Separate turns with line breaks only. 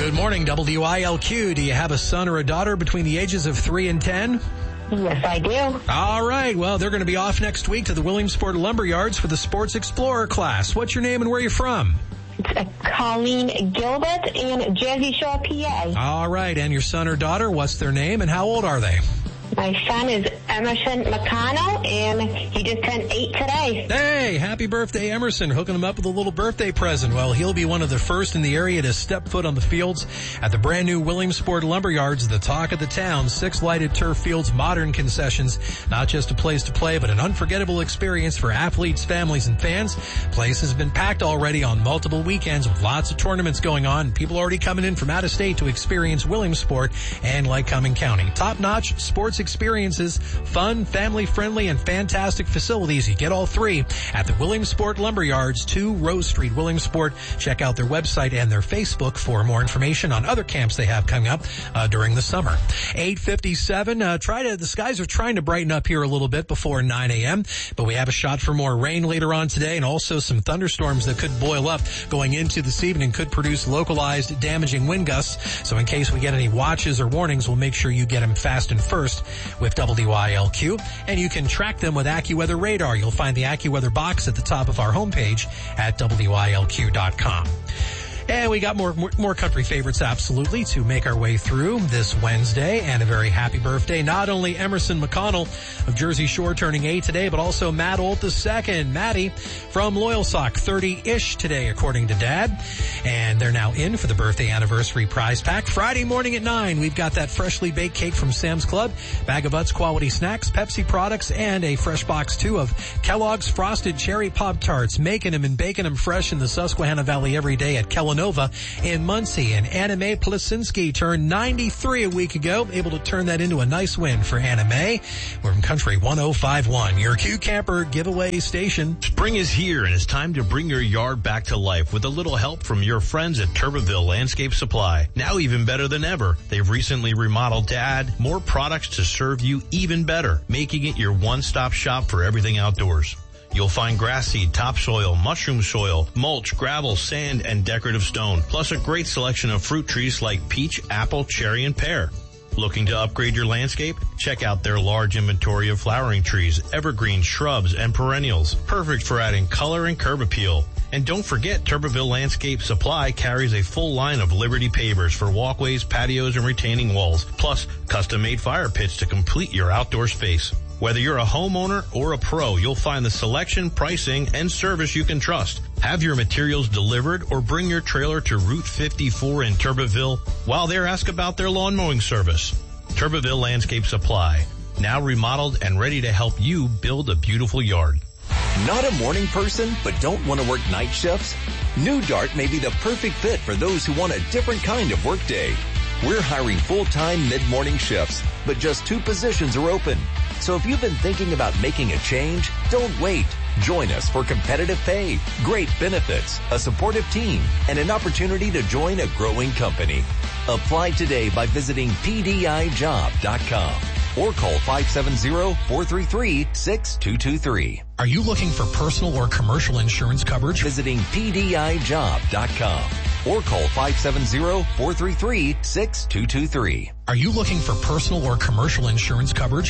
Good morning, WILQ. Do you have a son or a daughter between the ages of 3 and 10?
Yes, I do.
All right. Well, they're going to be off next week to the Williamsport Lumberyards for the Sports Explorer class. What's your name and where are you from?
It's Colleen Gilbert in Jersey Shore, PA.
All right. And your son or daughter, what's their name and how old are they?
My son is Emerson McConnell, and he just turned 8 today.
Hey, happy birthday, Emerson. Hooking him up with a little birthday present. Well, he'll be one of the first in the area to step foot on the fields at the brand new Williamsport Lumberyards, the talk of the town. 6 lighted turf fields, modern concessions. Not just a place to play, but an unforgettable experience for athletes, families, and fans. Place has been packed already on multiple weekends with lots of tournaments going on. People already coming in from out of state to experience Williamsport and Lycoming County. Top-notch sports experiences, fun, family-friendly, and fantastic facilities. You get all 3 at the Williamsport Lumberyards, 2 Rose Street, Williamsport. Check out their website and their Facebook for more information on other camps they have coming up during the summer. 8:57. The skies are trying to brighten up here a little bit before 9 a.m., but we have a shot for more rain later on today and also some thunderstorms that could boil up going into this evening, could produce localized damaging wind gusts. So in case we get any watches or warnings, we'll make sure you get them fast and first with WILQ, and you can track them with AccuWeather Radar. You'll find the AccuWeather box at the top of our homepage at WILQ.com. And we got more country favorites, absolutely, to make our way through this Wednesday. And a very happy birthday, not only Emerson McConnell of Jersey Shore turning 8 today, but also Matt Olt II. Maddie from Loyalsock, 30-ish today, according to Dad. And they're now in for the birthday anniversary prize pack. Friday morning at 9, we've got that freshly baked cake from Sam's Club, bag of Utz quality snacks, Pepsi products, and a fresh box, too, of Kellogg's Frosted Cherry Pop-Tarts, making them and baking them fresh in the Susquehanna Valley every day at Kellanova in Muncie. And Anime Plasinski turned 93 a week ago, able to turn that into a nice win for Anime. We're from Country 105.1, your Q Camper giveaway station.
Spring is here and it's time to bring your yard back to life with a little help from your friends at Turbeville Landscape Supply. Now even better than ever, they've recently remodeled to add more products to serve you even better, making it your one-stop shop for everything outdoors. You'll find grass seed, topsoil, mushroom soil, mulch, gravel, sand, and decorative stone, plus a great selection of fruit trees like peach, apple, cherry, and pear. Looking to upgrade your landscape? Check out their large inventory of flowering trees, evergreen shrubs, and perennials, perfect for adding color and curb appeal. And don't forget, Turbeville Landscape Supply carries a full line of Liberty pavers for walkways, patios, and retaining walls, plus custom-made fire pits to complete your outdoor space. Whether you're a homeowner or a pro, you'll find the selection, pricing, and service you can trust. Have your materials delivered or bring your trailer to Route 54 in Turbeville. While there, ask about their lawn mowing service. Turbeville Landscape Supply, now remodeled and ready to help you build a beautiful yard.
Not a morning person, but don't want to work night shifts? New Dart may be the perfect fit for those who want a different kind of workday. We're hiring full-time mid-morning shifts, but just 2 positions are open. So if you've been thinking about making a change, don't wait. Join us for competitive pay, great benefits, a supportive team, and an opportunity to join a growing company. Apply today by visiting PDIjob.com or call 570-433-6223.
Are you looking for personal or commercial insurance coverage?
Visiting PDIjob.com or call 570-433-6223.
Are you looking for personal or commercial insurance coverage?